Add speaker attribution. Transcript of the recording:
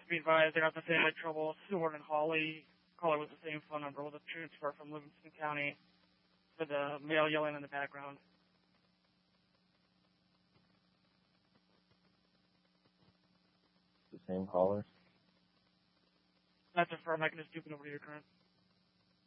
Speaker 1: Be advised, they got the same trouble. Seward and Hawley. Caller with the same phone number with a transfer from Livingston County for the male yelling in the background.
Speaker 2: The same caller?
Speaker 1: That's a firm. I can just dupe it over to your current.